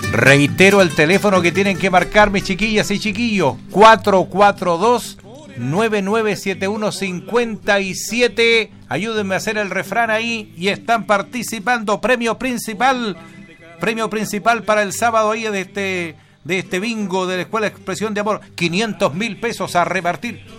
Reitero el teléfono que tienen que marcar mis chiquillas y chiquillos, 442-997157. Ayúdenme a hacer el refrán ahí y están participando. Premio principal para el sábado ahí de este bingo de la Escuela Expresión de Amor, 500.000 pesos a repartir.